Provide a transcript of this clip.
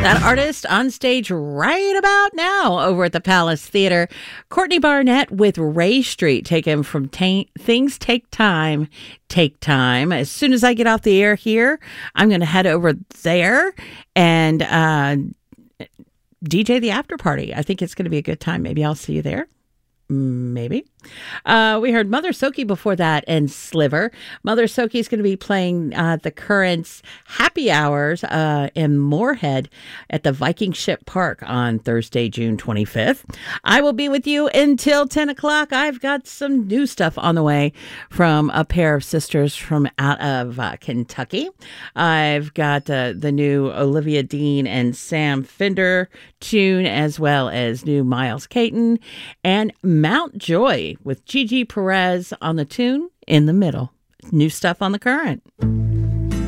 That artist on stage right about now over at the Palace Theater. Courtney Barnett with Ray Street, taken from Things Take Time, Take Time. As soon as I get off the air here, I'm going to head over there and DJ the after party. I think it's going to be a good time. Maybe I'll see you there. Maybe. We heard Mother Soki before that and Sliver. Mother Soki is going to be playing the Currents Happy Hours in Moorhead at the Viking Ship Park on Thursday, June 25th. I will be with you until 10 o'clock. I've got some new stuff on the way from a pair of sisters from out of Kentucky. I've got the new Olivia Dean and Sam Fender tune, as well as new Miles Caton and Mount Joy with Gigi Perez on the tune In the Middle. New stuff on The Current.